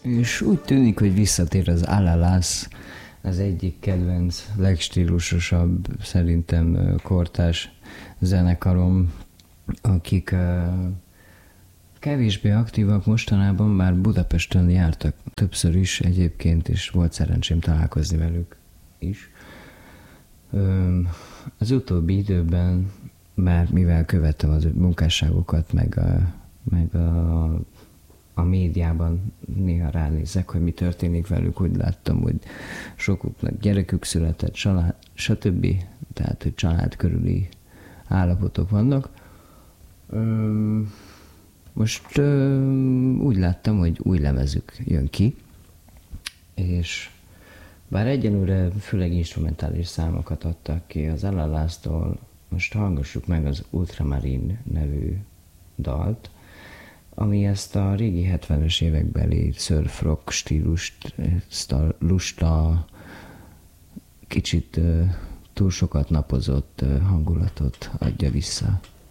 És úgy tűnik, hogy visszatér az Alalas, az egyik kedvenc, legstílusosabb, szerintem kortárs zenekarom, akik kevésbé aktívak mostanában, bár Budapesten jártak többször is egyébként, és volt szerencsém találkozni velük is. Az utóbbi időben, már mivel követtem az munkásságokat, meg a médiában néha ránézek, hogy mi történik velük, úgy láttam, hogy sokuknak gyerekük született, család, stb. Tehát, hogy család körüli állapotok vannak. Most úgy láttam, hogy új lemezük jön ki, és bár egyenlőre főleg instrumentális számokat adtak ki az Alalástól, most hallgassuk meg az Ultramarine nevű dalt, ami ezt a régi 70-es évekbeli surf rock stílust, ezt a lusta, kicsit túl sokat napozott hangulatot adja vissza.